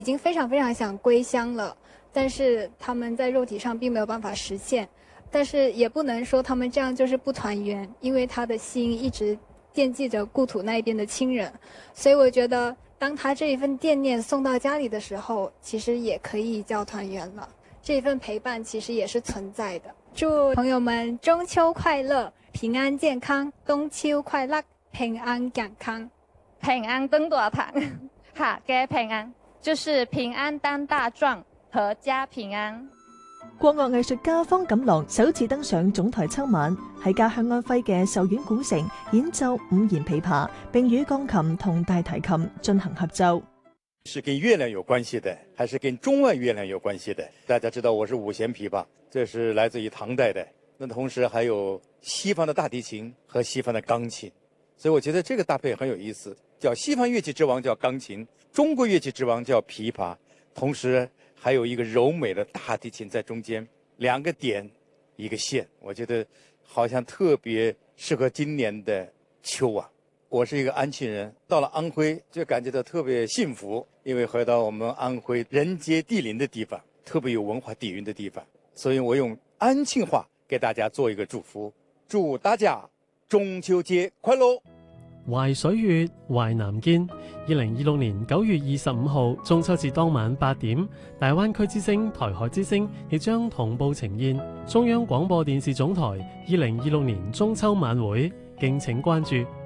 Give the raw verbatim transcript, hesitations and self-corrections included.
已经非常非常想归乡了，但是他们在肉体上并没有办法实现。但是也不能说他们这样就是不团圆，因为他的心一直惦记着故土那一边的亲人，所以我觉得当他这一份惦念送到家里的时候，其实也可以叫团圆了。这一份陪伴其實也是存在的。祝朋友們中秋快樂，平安健康，冬秋快樂，平安健康。 平安登大堂，客家平安，就是平安當大壯，闔家平安。 國樂藝術家方錦郎首次登上總台秋晚，喺家鄉安徽嘅壽縣古城演奏五弦琵琶，並與鋼琴同大提琴進行合奏。 是跟月亮有關係的，還是跟中外月亮有關係的？大家知道我是五弦琵琶，這是來自於唐代的。那同時還有西方的大提琴和西方的鋼琴，所以我覺得這個搭配很有意思。叫西方樂器之王叫鋼琴，中國樂器之王叫琵琶，同時還有一個柔美的大提琴在中間，兩個點一個線，我覺得好像特別適合今年的秋啊。我是一個安慶人，到了安徽就感覺到特別幸福，因為回到我們安徽人傑地靈的地方，特別有文化底蘊的地方，所以我用安慶話給大家做一個祝福，祝大家中秋節快樂。 淮水月，淮南見。二零二六年九月二十五號中秋節當晚八點，大灣區之聲、台海之聲亦將同步呈現中央廣播電視總台二零二六年中秋晚會，敬請關注。